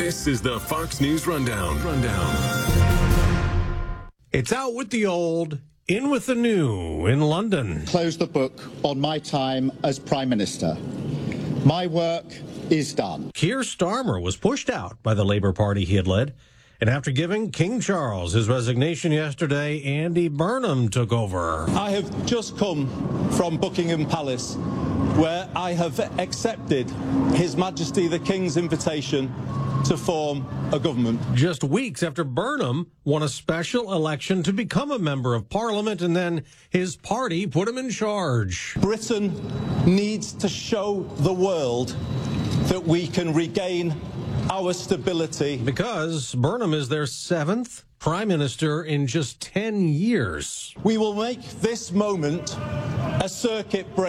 This is the Fox News Rundown. It's out with the old, in with the new in London. Close the book on my time as Prime Minister. My work is done. Keir Starmer was pushed out by the Labour Party he had led. And after giving King Charles his resignation yesterday, Andy Burnham took over. I have just come from Buckingham Palace, where I have accepted His Majesty the King's invitation to form a government. Just weeks after Burnham won a special election to become a member of Parliament, and then his party put him in charge. Britain needs to show the world that we can regain our stability. Because Burnham is their 7th prime minister in just 10 years. We will make this moment a circuit breaker.